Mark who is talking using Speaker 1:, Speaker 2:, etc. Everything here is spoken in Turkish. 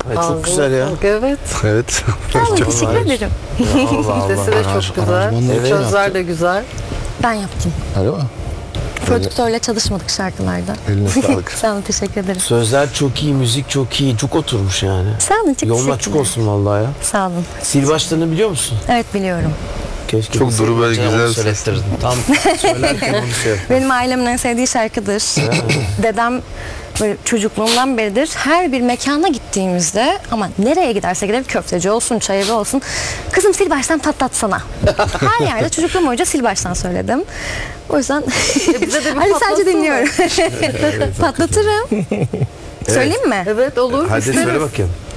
Speaker 1: Ay, çok güzel ya.
Speaker 2: Evet.
Speaker 1: Evet.
Speaker 3: Tamam,
Speaker 1: Çok
Speaker 3: teşekkür
Speaker 1: güzel.
Speaker 3: ederim.
Speaker 1: Allah Allah.
Speaker 2: Sesi de çok güzel.
Speaker 4: aranjmanları
Speaker 1: kim
Speaker 2: Sözler de güzel.
Speaker 3: Ben yaptım.
Speaker 4: Öyle mi?
Speaker 3: Prodüktörle çalışmadık şarkılarda.
Speaker 4: Eline sağlık.
Speaker 3: Sağ olun, teşekkür ederim.
Speaker 1: Sözler çok iyi, müzik çok iyi, cuk oturmuş yani.
Speaker 3: Sağ olun, çok
Speaker 1: Yolun açık
Speaker 3: teşekkürler.
Speaker 1: olsun vallahi ya.
Speaker 3: Sağ olun.
Speaker 1: Sil başlarını biliyor musun?
Speaker 3: Evet, biliyorum.
Speaker 1: Keşke
Speaker 5: Çok
Speaker 1: bir
Speaker 5: duru böyle
Speaker 1: Sil başlarını
Speaker 5: güzel
Speaker 1: onu söylettirdin. Tam söylerken onu şey yap.
Speaker 3: Benim ailemin en sevdiği şarkıdır. Dedem böyle çocukluğumdan beridir her bir mekana gittiğimizde, ama nereye giderse gidelim, köfteci olsun, çayırı olsun, kızım sil baştan patlatsana. Her yerde çocukluğum boyunca sil baştan söyledim. O yüzden
Speaker 2: Bize de bir
Speaker 3: hadi sadece
Speaker 2: patlatsana.
Speaker 3: dinliyorum. Patlatırım. Söyleyeyim mi?
Speaker 2: Evet olur.
Speaker 1: Hadi
Speaker 2: İsteriz.
Speaker 1: söyle bakayım.